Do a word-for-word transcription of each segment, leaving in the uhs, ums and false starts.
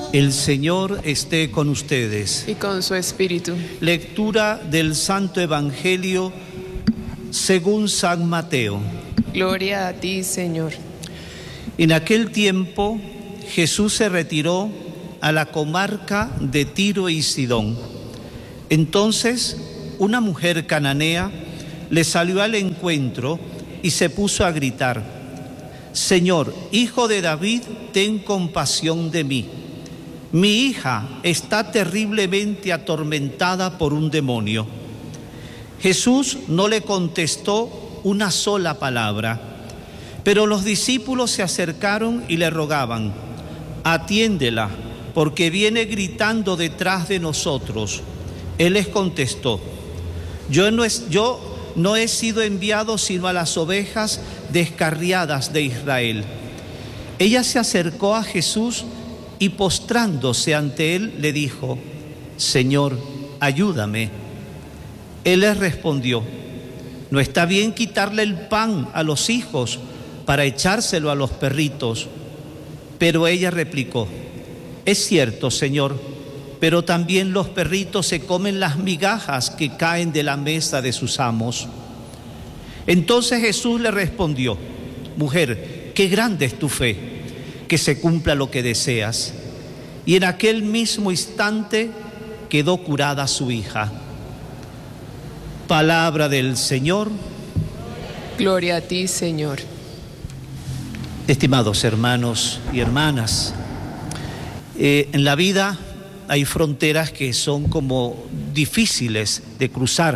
El Señor esté con ustedes. Y con su espíritu. Lectura del Santo Evangelio según San Mateo. Gloria a ti, Señor. En aquel tiempo Jesús se retiró a la comarca de Tiro y Sidón. Entonces una mujer cananea le salió al encuentro y se puso a gritar: Señor, Hijo de David, ten compasión de mí. Mi hija está terriblemente atormentada por un demonio. Jesús no le contestó una sola palabra, pero los discípulos se acercaron y le rogaban: atiéndela, porque viene gritando detrás de nosotros. Él les contestó: yo no, es, yo no he sido enviado sino a las ovejas descarriadas de Israel. Ella se acercó a Jesús y postrándose ante él le dijo: Señor, ayúdame. Él les respondió: no está bien quitarle el pan a los hijos para echárselo a los perritos. Pero ella replicó: es cierto, Señor, pero también los perritos se comen las migajas que caen de la mesa de sus amos. Entonces Jesús le respondió: mujer, qué grande es tu fe, que se cumpla lo que deseas. Y en aquel mismo instante quedó curada su hija. Palabra del Señor. Gloria a ti, Señor. Estimados hermanos y hermanas, eh, en la vida hay fronteras que son como difíciles de cruzar,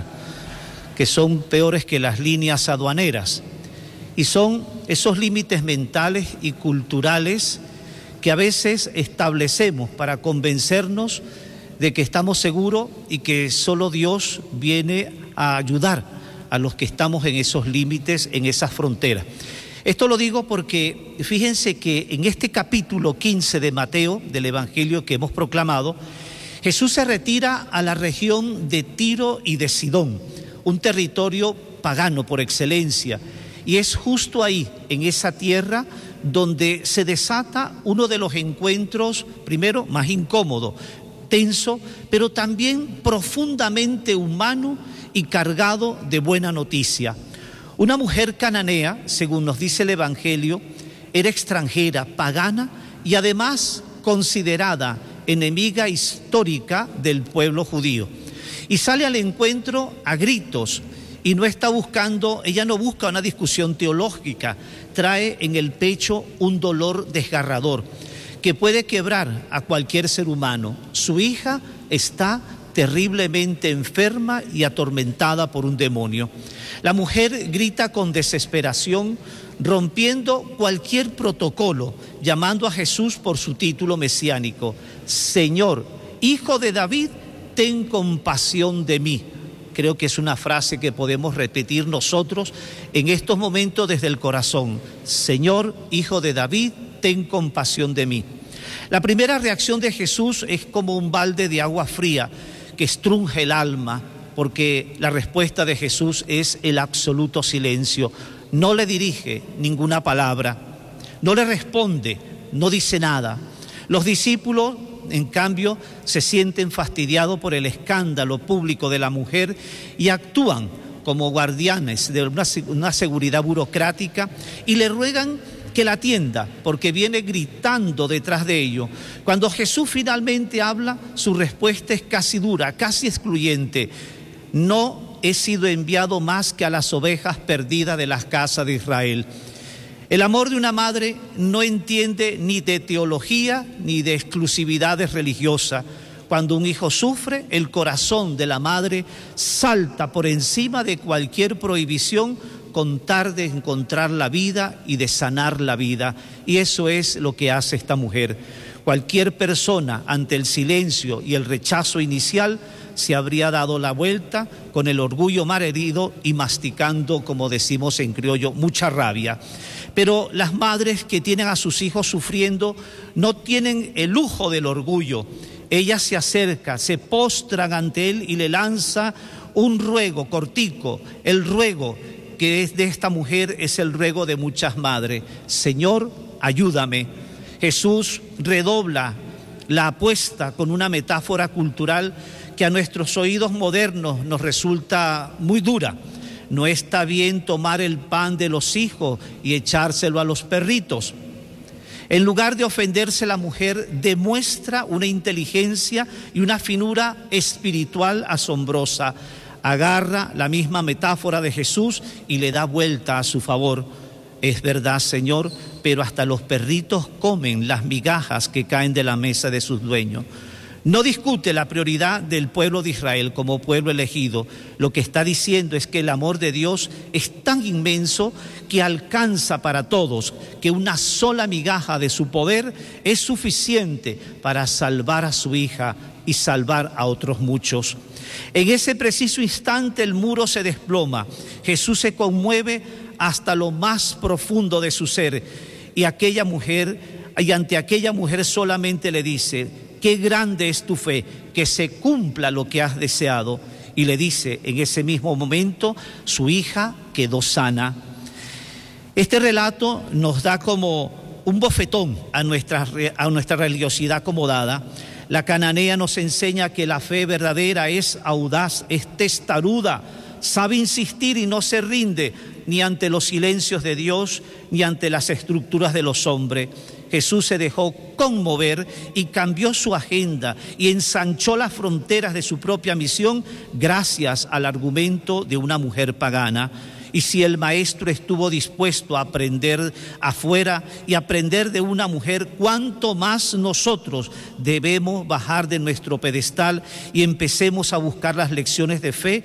que son peores que las líneas aduaneras, y son esos límites mentales y culturales que a veces establecemos para convencernos de que estamos seguros y que solo Dios viene a ayudar a los que estamos en esos límites, en esas fronteras. Esto lo digo porque fíjense que en este capítulo quince de Mateo, del Evangelio que hemos proclamado, Jesús se retira a la región de Tiro y de Sidón, un territorio pagano por excelencia, y es justo ahí, en esa tierra, donde se desata uno de los encuentros, primero, más incómodo, tenso, pero también profundamente humano y cargado de buena noticia. Una mujer cananea, según nos dice el Evangelio, era extranjera, pagana y además considerada enemiga histórica del pueblo judío. Y sale al encuentro a gritos y no está buscando, ella no busca una discusión teológica, trae en el pecho un dolor desgarrador que puede quebrar a cualquier ser humano. Su hija está terriblemente enferma y atormentada por un demonio. La mujer grita con desesperación, rompiendo cualquier protocolo, llamando a Jesús por su título mesiánico: Señor, Hijo de David, ten compasión de mí. Creo que es una frase que podemos repetir nosotros en estos momentos desde el corazón: Señor, Hijo de David, ten compasión de mí. La primera reacción de Jesús es como un balde de agua fría que estrunge el alma, porque la respuesta de Jesús es el absoluto silencio. No le dirige ninguna palabra, no le responde, no dice nada. Los discípulos, en cambio, se sienten fastidiados por el escándalo público de la mujer y actúan como guardianes de una, una seguridad burocrática y le ruegan que la atienda, porque viene gritando detrás de ellos. Cuando Jesús finalmente habla, su respuesta es casi dura, casi excluyente: no he sido enviado más que a las ovejas perdidas de las casas de Israel. El amor de una madre no entiende ni de teología ni de exclusividades religiosas. Cuando un hijo sufre, el corazón de la madre salta por encima de cualquier prohibición con tal de encontrar la vida y de sanar la vida. Y eso es lo que hace esta mujer. Cualquier persona ante el silencio y el rechazo inicial se habría dado la vuelta con el orgullo malherido y masticando, como decimos en criollo, mucha rabia. Pero las madres que tienen a sus hijos sufriendo no tienen el lujo del orgullo. Ella se acerca, se postran ante él y le lanza un ruego cortico. El ruego que es de esta mujer es el ruego de muchas madres: Señor, ayúdame. Jesús redobla la apuesta con una metáfora cultural que a nuestros oídos modernos nos resulta muy dura. No está bien tomar el pan de los hijos y echárselo a los perritos. En lugar de ofenderse, la mujer demuestra una inteligencia y una finura espiritual asombrosa. Agarra la misma metáfora de Jesús y le da vuelta a su favor. Es verdad, Señor, pero hasta los perritos comen las migajas que caen de la mesa de sus dueños. No discute la prioridad del pueblo de Israel como pueblo elegido. Lo que está diciendo es que el amor de Dios es tan inmenso que alcanza para todos, que una sola migaja de su poder es suficiente para salvar a su hija y salvar a otros muchos. En ese preciso instante el muro se desploma. Jesús se conmueve hasta lo más profundo de su ser y aquella mujer, y ante aquella mujer solamente le dice: qué grande es tu fe, que se cumpla lo que has deseado. Y le dice en ese mismo momento, su hija quedó sana. Este relato nos da como un bofetón a nuestra, a nuestra religiosidad acomodada. La cananea nos enseña que la fe verdadera es audaz, es testaruda, sabe insistir y no se rinde ni ante los silencios de Dios ni ante las estructuras de los hombres. Jesús se dejó conmover y cambió su agenda y ensanchó las fronteras de su propia misión gracias al argumento de una mujer pagana. Y si el maestro estuvo dispuesto a aprender afuera y aprender de una mujer, ¿cuánto más nosotros debemos bajar de nuestro pedestal y empecemos a buscar las lecciones de fe